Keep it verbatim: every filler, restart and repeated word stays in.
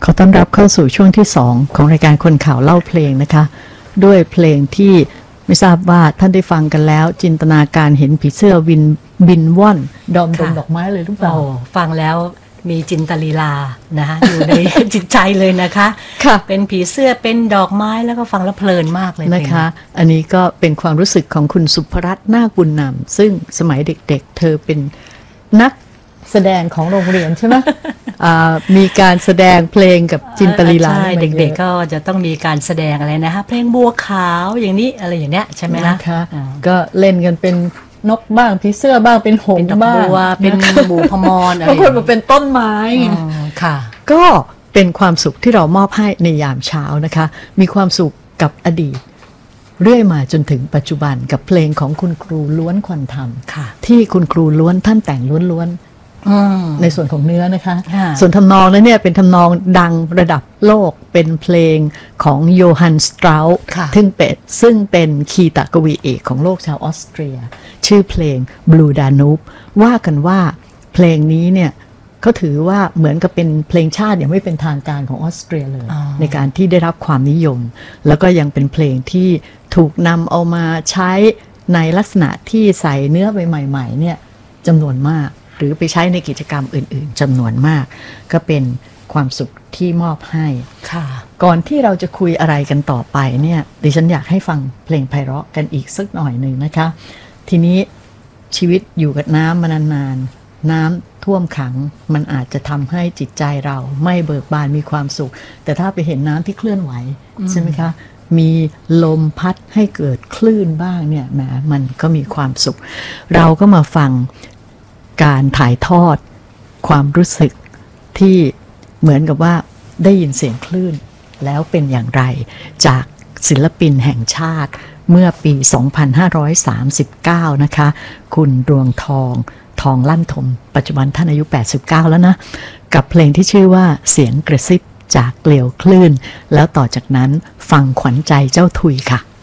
ขอต้อนรับเข้าสู่ช่วงที่สองของรายการคนข่าวเล่าเพลงนะคะด้วยเพลงที่ไม่ทราบว่าท่านได้ฟังกันแล้วจินตนาการเห็นผีเสื้อวินบินว่อนดอมดงดอกไม้เลยหรือเปล่าฟังแล้วมีจินตลีลานะคะอยู่ใน จิตใจเลยนะคะค่ะเป็นผีเสื้อเป็นดอกไม้แล้วก็ฟังแล้วเพลินมากเลยนะคะอันนี้ก็เป็นความรู้สึกของคุณสุภรัตน์นาคบุญนำซึ่งสมัยเด็กๆเธอเป็นนักแสดงของโรงเรียนใช่ไหม มีการแสดงเพลงกับจินตลีลาใช่เด็กๆก็จะต้องมีการแสดงอะไรนะคะเพลงบัวขาวอย่างนี้อะไรอย่างเนี้ยใช่ไหมนะคะก็เล่นกันเป็นนกบ้างผีเสื้อบ้างเป็นหงส์บ้างเป็นหมูพมรอะไรบางคนบอกเป็นต้นไม้ค่ะก็เป็นความสุขที่เรามอบให้ในยามเช้านะคะมีความสุขกับอดีตเรื่อยมาจนถึงปัจจุบันกับเพลงของคุณครูล้วนควันธรรมที่คุณครูล้วนท่านแต่งล้วนๆในส่วนของเนื้อนะคะส่วนทำนองนั้นเนี่ยเป็นทำนองดังระดับโลกเป็นเพลงของโยฮันสตราส์ซึ่งเป็นซึ่งเป็นคีตกวีเอกของโลกชาวออสเตรียชื่อเพลง Blue Danube ว่ากันว่าเพลงนี้เนี่ยเขาถือว่าเหมือนกับเป็นเพลงชาติอย่างไม่เป็นทางการของออสเตรียเลยในการที่ได้รับความนิยมแล้วก็ยังเป็นเพลงที่ถูกนำเอามาใช้ในลักษณะที่ใส่เนื้อไปใหม่ๆเนี่ยจำนวนมากหรือไปใช้ในกิจกรรมอื่นๆจำนวนมากก็เป็นความสุขที่มอบให้ก่อนที่เราจะคุยอะไรกันต่อไปเนี่ยดิฉันอยากให้ฟังเพลงไพเราะกันอีกสักหน่อยหนึ่งนะคะทีนี้ชีวิตอยู่กับน้ำมานานๆน้ำท่วมขังมันอาจจะทำให้จิตใจเราไม่เบิกบานมีความสุขแต่ถ้าไปเห็นน้ำที่เคลื่อนไหวใช่ไหมคะมีลมพัดให้เกิดคลื่นบ้างเนี่ยแหมมันก็มีความสุขเราก็มาฟังการถ่ายทอดความรู้สึกที่เหมือนกับว่าได้ยินเสียงคลื่นแล้วเป็นอย่างไรจากศิลปินแห่งชาติเมื่อปี สองพันห้าร้อยสามสิบเก้า นะคะคุณดวงทองทองลั่นทมปัจจุบันท่านอายุ แปดสิบเก้า แล้วนะกับเพลงที่ชื่อว่าเสียงกระซิบจากเกลียวคลื่นแล้วต่อจากนั้นฟังขวัญใจเจ้าทุยค่ะ